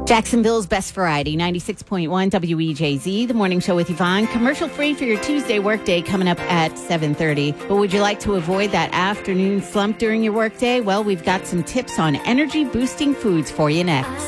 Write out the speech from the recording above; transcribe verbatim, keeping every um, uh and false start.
Jacksonville's Best Variety, ninety-six point one W E J Z, the morning show with Yvonne. Commercial free for your Tuesday workday coming up at seven thirty. But would you like to avoid that afternoon slump during your workday? Well, we've got some tips on energy boosting foods for you next.